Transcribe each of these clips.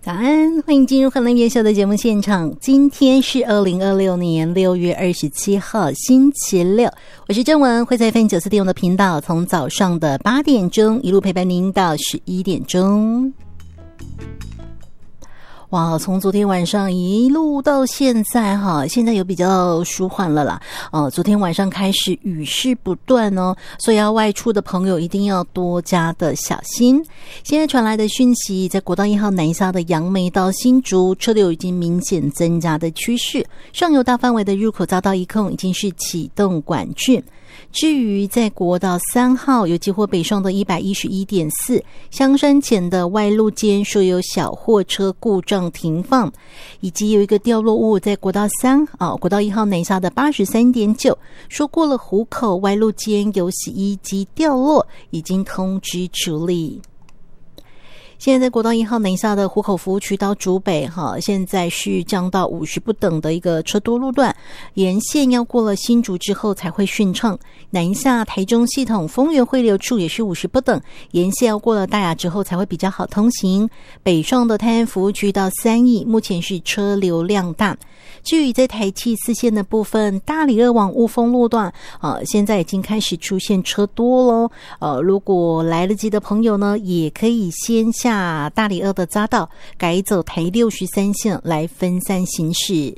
早安，欢迎进入欢乐夜秀的节目现场。今天是2026年6月27号星期六，我是郑文，会在 FM94.5 的频道，从早上的8点钟一路陪伴您到11点钟。哇，从昨天晚上一路到现在哈，现在有比较舒缓了啦。昨天晚上开始雨势不断哦，所以要外出的朋友一定要多加的小心。现在传来的讯息，在国道1号南下的杨梅到新竹车流已经明显增加的趋势，上游大范围的入口遭到一控，已经是启动管制。至于在国道3号有机或北上的 111.4 香山前的外路间说有小货车故障停放，以及有一个掉落物在国道国道1号南下的 83.9 说过了湖口外路间有洗衣机掉落，已经通知处理。现在在国道1号南下的湖口服务区到竹北现在是降到50不等的一个车多路段，沿线要过了新竹之后才会顺畅。南下台中系统丰原汇流处也是50不等，沿线要过了大雅之后才会比较好通行。北上的泰安服务区到三义目前是车流量大。至于在台七四线的部分，大里二往雾峰路段现在已经开始出现车多咯。如果来得及的朋友呢，也可以先下大里二的匝道，改走台63线来分散行驶。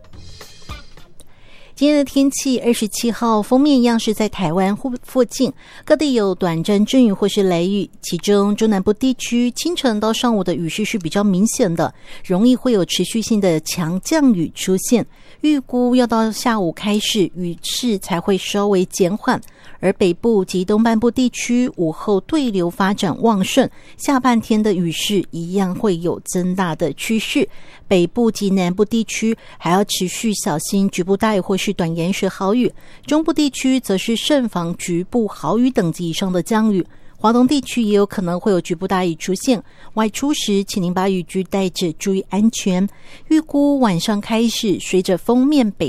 今天的天气27号锋面样是在台湾附近，各地有短暂阵雨或是雷雨，其中中南部地区清晨到上午的雨势是比较明显的，容易会有持续性的强降雨出现，预估要到下午开始雨势才会稍微减缓。而北部及东半部地区午后对流发展旺盛，下半天的雨势一样会有增大的趋势。北部及南部地区还要持续小心局部大雨或是短延时豪雨，中部地区则是慎防局部豪雨等级以上的降雨。华东地区也有可能会有局部大雨出现，外出时请您把雨具带着，注意安全。预估晚上开始，随着锋面北